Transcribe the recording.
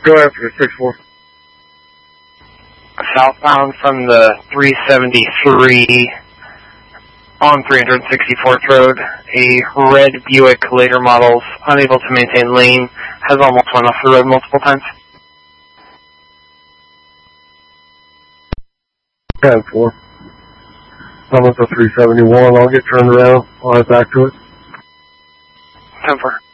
Go after 6-4. Southbound from the 373 on 364th Road, a red Buick later models, unable to maintain lane, has almost went off the road multiple times. 10-4. I'm at the 371. I'll get turned around. I'll head back to it. 10-4.